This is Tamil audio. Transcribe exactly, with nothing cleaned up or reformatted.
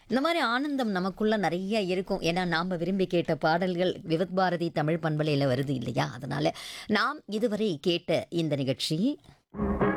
இந்த மாதிரி ஆனந்தம் நமக்குள்ள நிறைய இருக்கும். ஏன்னா நாம் விரும்பி கேட்ட பாடல்கள் விவித் பாரதி தமிழ் பண்பலையில் வருது இல்லையா? அதனால நாம் இதுவரை கேட்ட இந்த நிகழ்ச்சி